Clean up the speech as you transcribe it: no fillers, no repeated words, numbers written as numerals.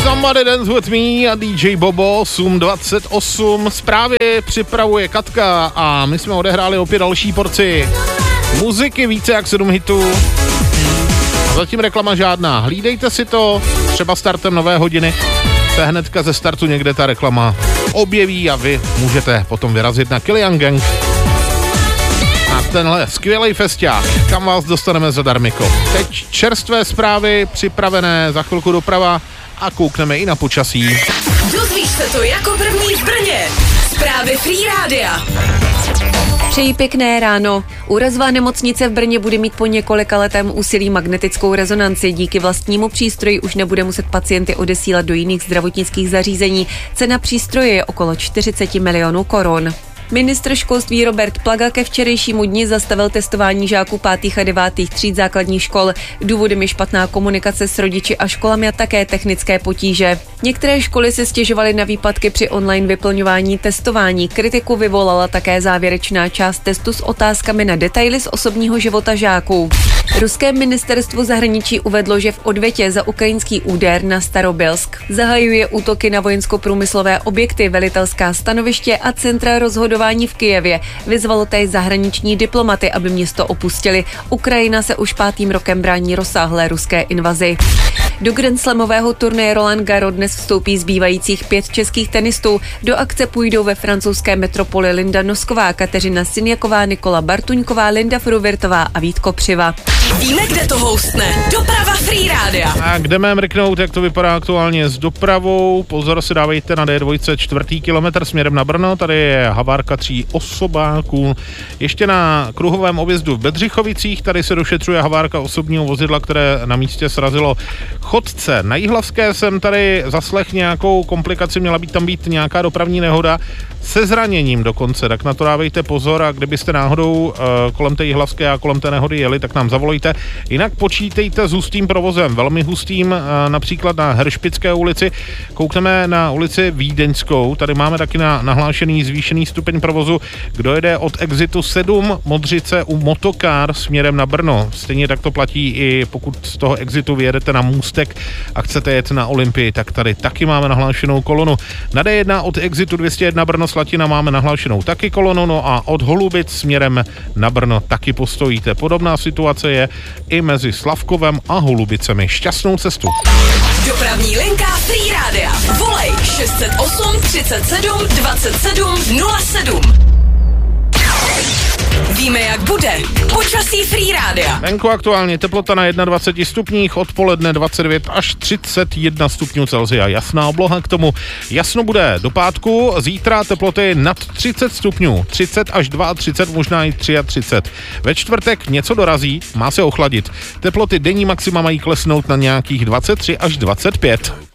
Somebody Dance With Me a DJ Bobo, 8:28. Zprávy připravuje Katka a my jsme odehráli opět další porci muziky, více jak 7 hitů. A zatím reklama žádná. Hlídejte si to, třeba startem nové hodiny se hnedka ze startu někde ta reklama objeví a vy můžete potom vyrazit na Kilian Gang a tenhle skvělej festiák, kam vás dostaneme zadarmiko. Teď čerstvé zprávy připravené, za chvilku doprava a koukneme i na počasí. Dozvíš se to jako první v Brně. Zprávy Free Rádia. Přeji pěkné ráno. Úrazová nemocnice v Brně bude mít po několika letém úsilí magnetickou rezonanci. Díky vlastnímu přístroji už nebude muset pacienty odesílat do jiných zdravotnických zařízení. Cena přístroje je okolo 40 milionů korun. Ministr školství Robert Plaga ke včerejšímu dni zastavil testování žáků 5. a 9. tříd základních škol. Důvodem je špatná komunikace s rodiči a školami a také technické potíže. Některé školy se stěžovaly na výpadky při online vyplňování testování. Kritiku vyvolala také závěrečná část testu s otázkami na detaily z osobního života žáků. Ruské ministerstvo zahraničí uvedlo, že v odvětě za ukrajinský úder na Starobylsk zahajuje útoky na vojensko-průmyslové objekty, velitelská stanoviště a centra rozhodování v Kyjevě. Vyzvalo též zahraniční diplomaty, aby město opustili. Ukrajina se už 5. rokem brání rozsáhlé ruské invazi. Do grandslamového turnaje Roland Garros dnes vstoupí zbývajících 5 českých tenistů. Do akce půjdou ve francouzské metropoli Linda Nosková, Kateřina Sinjaková, Nikola Bartuňková, Linda Fruvirtová a Vít Kopřiva. Víme, kde to houstne. Doprava Free Rádia. A kde mám mrknout, jak to vypadá aktuálně s dopravou? Pozor si dávejte na D2 čtvrtý kilometr směrem na Brno. Tady je havárka 3 osobáků. Ještě na kruhovém objezdu v Bedřichovicích. Tady se došetřuje havárka osobního vozidla, které na místě srazilo chodce. Na Jihlavské jsem tady zaslech nějakou komplikaci, měla tam být nějaká dopravní nehoda se zraněním dokonce, tak na to dávejte pozor a kdybyste náhodou kolem té Jihlavské a kolem té nehody jeli, tak nám zavolejte. Jinak počítejte s hustým provozem, velmi hustým, například na Heršpické ulici. Koukneme na ulici Vídeňskou, tady máme taky nahlášený zvýšený stupeň provozu. Kdo jede od exitu 7 Modřice u Motokár směrem na Brno. Stejně tak to platí i pokud z toho exitu vyjedete na Můstek a chcete jet na Olympii, tak tady taky máme nahlášenou kolonu. Na D1 od exitu 201 Brno Slatina máme nahlášenou taky kolonu, no a od Holubic směrem na Brno taky postojíte. Podobná situace je i mezi Slavkovem a Holubicemi. Šťastnou cestu. Dopravní linka Free Rádia. Volej 608 37 27 07. Víme, jak bude. Počasí Free Rádia. Venku aktuálně teplota na 21 stupních, odpoledne 29 až 31 stupňů Celsia. Jasná obloha k tomu. Jasno bude do pátku, zítra teploty nad 30 stupňů, 30 až 32, možná i 33. Ve čtvrtek něco dorazí, má se ochladit. Teploty denní maxima mají klesnout na nějakých 23 až 25.